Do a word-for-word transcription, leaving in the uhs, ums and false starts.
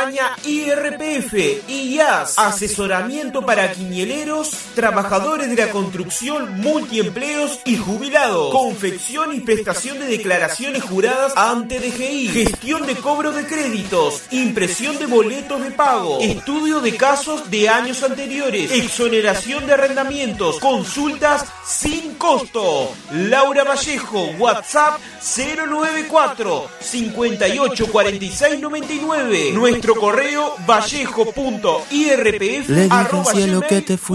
España I R P F, I A S, asesoramiento para quinieleros, trabajadores de la construcción, multiempleos y jubilados, confección y prestación de declaraciones juradas ante D G I, gestión de cobro de créditos, impresión de boletos de pago, estudio de casos de años anteriores, exoneración de arrendamientos, consultas sin costo. Laura Vallejo, WhatsApp cero nueve cuatro, cincuenta y ocho, cuarenta y seis, noventa y nueve. Nuestro correo vallejo punto i r p f arroba gmail punto com.